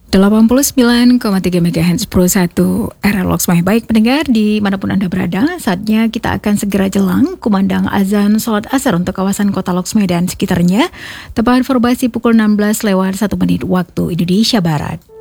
89,3 MHz Pro 1 era Loksmai. Baik pendengar dimanapun Anda berada, saatnya kita akan segera jelang kumandang azan sholat asar untuk kawasan kota Loksmai dan sekitarnya. Tepat informasi pukul 16 lewat 1 menit waktu Indonesia Barat.